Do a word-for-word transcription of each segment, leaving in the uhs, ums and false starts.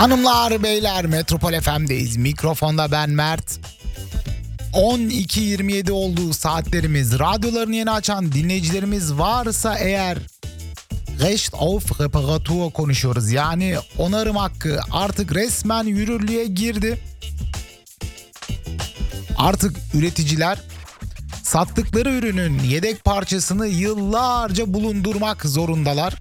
Hanımlar beyler, Metropol F M'deyiz. Mikrofonda ben Mert. on iki yirmi yedi olduğu saatlerimiz. Radyolarını yeni açan dinleyicilerimiz varsa eğer, Recht auf Reparatur konuşuyoruz. Yani onarım hakkı artık resmen yürürlüğe girdi. Artık üreticiler sattıkları ürünün yedek parçasını yıllarca bulundurmak zorundalar.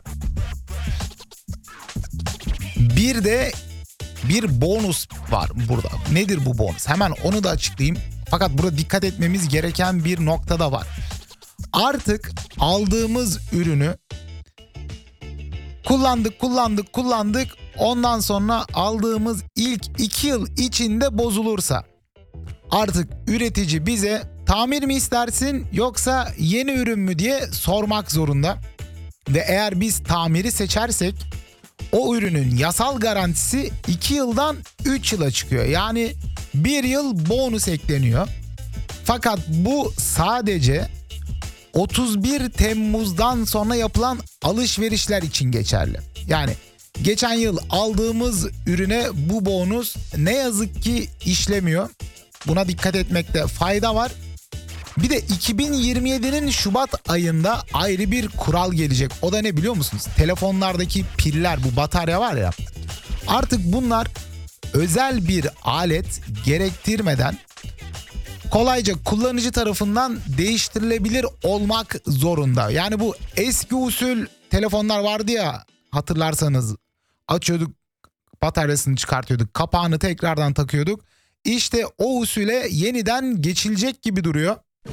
Bir de bir bonus var burada. Nedir bu bonus? Hemen onu da açıklayayım. Fakat burada dikkat etmemiz gereken bir nokta da var. Artık aldığımız ürünü kullandık, kullandık, kullandık. Ondan sonra aldığımız ilk iki yıl içinde bozulursa artık üretici bize tamir mi istersin yoksa yeni ürün mü diye sormak zorunda. Ve eğer biz tamiri seçersek o ürünün yasal garantisi iki yıldan üç yıla çıkıyor. Yani bir yıl bonus ekleniyor. Fakat bu sadece otuz bir Temmuz'dan sonra yapılan alışverişler için geçerli. Yani geçen yıl aldığımız ürüne bu bonus ne yazık ki işlemiyor. Buna dikkat etmekte fayda var. Bir de iki bin yirmi yedinin Şubat ayında ayrı bir kural gelecek. O da ne biliyor musunuz? Telefonlardaki piller, bu batarya var ya. Artık bunlar özel bir alet gerektirmeden kolayca kullanıcı tarafından değiştirilebilir olmak zorunda. Yani bu eski usul telefonlar vardı ya, hatırlarsanız, açıyorduk, bataryasını çıkartıyorduk, kapağını tekrardan takıyorduk. İşte o usule yeniden geçilecek gibi duruyor.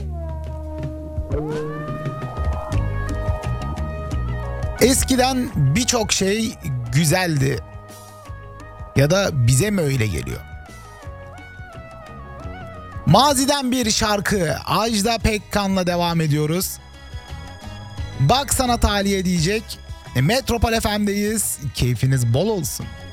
Eskiden birçok şey güzeldi. Ya da bize mi öyle geliyor? Maziden bir şarkı, Ajda Pekkan'la devam ediyoruz. Bak sana taliye diyecek. Metropol F M'deyiz. Keyfiniz bol olsun.